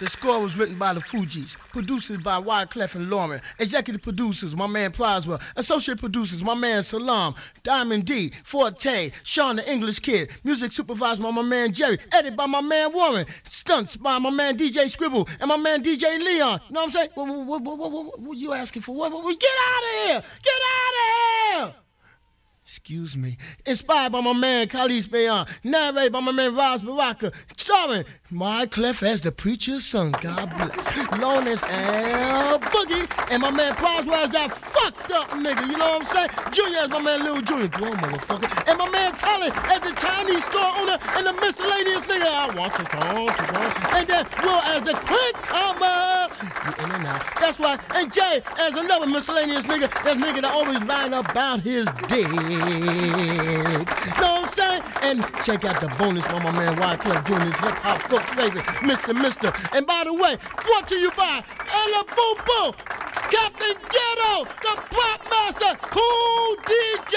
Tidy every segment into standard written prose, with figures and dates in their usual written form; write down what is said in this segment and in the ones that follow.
The score was written by the Fugees, producers by Wyclef and Lauren, executive producers, my man Plazma, associate producers, my man Salam, Diamond D, Forte, Sean the English Kid, music supervised by my man Jerry, edited by my man Warren, stunts by my man DJ Scribble, and my man DJ Leon. You know what I'm saying? What you asking for? What? Get out of here! Get out of here! Excuse me. Inspired by my man Khalis Bayan. Narrated by my man Raz Baraka. Starring Wyclef as the preacher's son. God bless. Known as Al Boogie. And my man Proswell as that fucked up nigga. You know what I'm saying? Junior as my man Lil Junior. Blow motherfucker. And my man Talent as the Chinese store owner and the miscellaneous nigga. I want to go. And then Will as the quick comer. You in and out. That's right. And Jay as another miscellaneous nigga. That nigga that always lying about his dick. Know what I'm saying? And check out the bonus by my man Wyclef doing his hip-hop folk favorite, Mr. And by the way, brought to you by Ella Boo Boo, Captain Ghetto, the Pop Master, Cool DJ.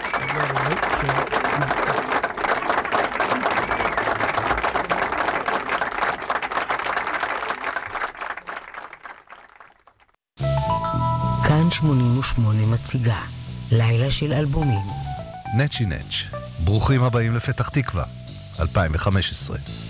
כאן 88 מציגה לילה של אלבומים. נצ'י נצ', ברוכים הבאים לפתח תקווה, 2015.